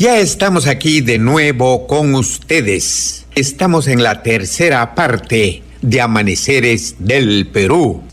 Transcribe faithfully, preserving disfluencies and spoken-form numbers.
Ya estamos aquí de nuevo con ustedes. Estamos en la tercera parte de Amaneceres del Perú.